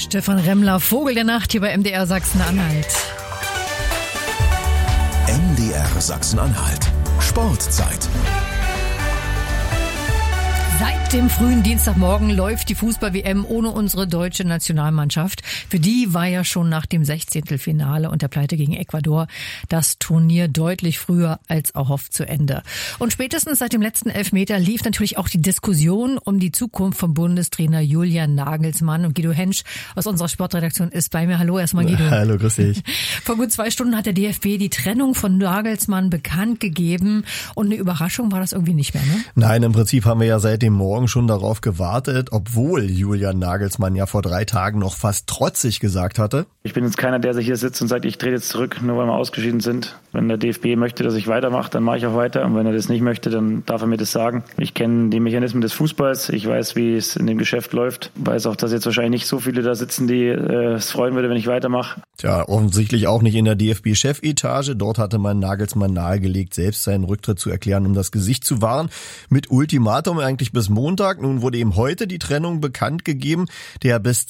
Stefan Remmler, Vogel der Nacht hier bei MDR Sachsen-Anhalt. MDR Sachsen-Anhalt. Sportzeit. Seit dem frühen Dienstagmorgen läuft die Fußball-WM ohne unsere deutsche Nationalmannschaft. Für die war ja schon nach dem 16. Finale und der Pleite gegen Ecuador das Turnier deutlich früher als erhofft zu Ende. Und spätestens seit dem letzten Elfmeter lief natürlich auch die Diskussion um die Zukunft vom Bundestrainer Julian Nagelsmann. Und Guido Hensch aus unserer Sportredaktion ist bei mir. Hallo erstmal, Guido. Hallo, grüß dich. Vor gut 2 Stunden hat der DFB die Trennung von Nagelsmann bekannt gegeben. Und eine Überraschung war das irgendwie nicht mehr, ne? Nein, im Prinzip haben wir ja seit dem Morgen schon darauf gewartet, obwohl Julian Nagelsmann ja vor 3 Tagen noch fast trotzig gesagt hatte: Ich bin jetzt keiner, der sich hier sitzt und sagt, ich trete jetzt zurück, nur weil wir ausgeschieden sind. Wenn der DFB möchte, dass ich weitermache, dann mache ich auch weiter. Und wenn er das nicht möchte, dann darf er mir das sagen. Ich kenne die Mechanismen des Fußballs. Ich weiß, wie es in dem Geschäft läuft. Weiß auch, dass jetzt wahrscheinlich nicht so viele da sitzen, die es freuen würde, wenn ich weitermache. Tja, offensichtlich auch nicht in der DFB-Chefetage. Dort hatte man Nagelsmann nahegelegt, selbst seinen Rücktritt zu erklären, um das Gesicht zu wahren. Mit Ultimatum eigentlich bis Montag. Nun wurde eben heute die Trennung bekannt gegeben. Der bis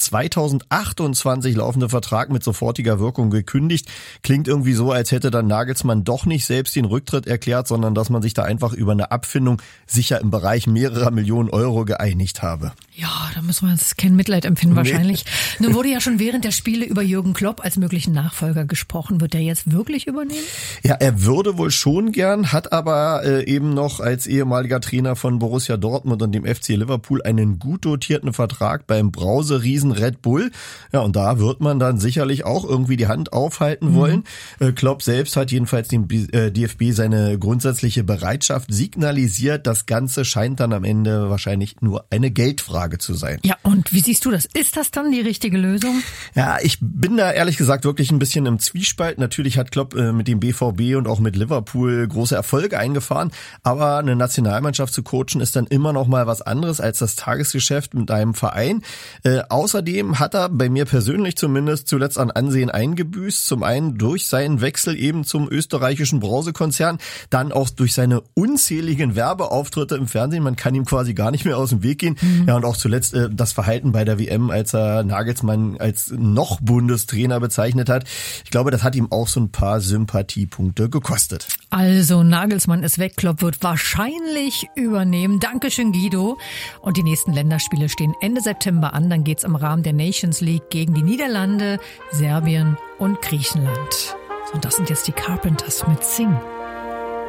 2028 laufende Vertrag mit sofortiger Wirkung gekündigt. Klingt irgendwie so, als hätte dann Nagelsmann doch nicht selbst den Rücktritt erklärt, sondern dass man sich da einfach über eine Abfindung sicher im Bereich mehrerer Millionen Euro geeinigt habe. Ja, da müssen wir jetzt kein Mitleid empfinden wahrscheinlich. Nun wurde ja schon während der Spiele über Jürgen Klopp als möglichen Nachfolger gesprochen. Wird der jetzt wirklich übernehmen? Ja, er würde wohl schon gern, hat aber eben noch als ehemaliger Trainer von Borussia Dortmund und dem FC Liverpool einen gut dotierten Vertrag beim Brauseriesen Red Bull. Ja, und da wird man dann sicherlich auch irgendwie die Hand aufhalten wollen. Klopp selbst hat jedenfalls dem DFB seine grundsätzliche Bereitschaft signalisiert. Das Ganze scheint dann am Ende wahrscheinlich nur eine Geldfrage zu sein. Ja, und wie siehst du das? Ist das dann die richtige Lösung? Ja, ich bin da ehrlich gesagt wirklich ein bisschen im Zwiespalt. Natürlich hat Klopp mit dem BVB und auch mit Liverpool große Erfolge eingefahren, aber eine Nationalmannschaft zu coachen ist dann immer noch mal was anderes als das Tagesgeschäft mit einem Verein. Außerdem hat er bei mir persönlich zumindest zuletzt an Ansehen eingebüßt. Zum einen durch seinen Wechsel eben zum österreichischen Brausekonzern, dann auch durch seine unzähligen Werbeauftritte im Fernsehen. Man kann ihm quasi gar nicht mehr aus dem Weg gehen. Ja, und auch zuletzt das Verhalten bei der WM, als er Nagelsmann als noch Bundestrainer bezeichnet hat. Ich glaube, das hat ihm auch so ein paar Sympathiepunkte gekostet. Also Nagelsmann ist weg, Klopp wird wahrscheinlich übernehmen. Dankeschön, Guido. Und die nächsten Länderspiele stehen Ende September an. Dann geht's im Rahmen der Nations League gegen die Niederlande, Serbien und Griechenland. Und das sind jetzt die Carpenters mit Sing.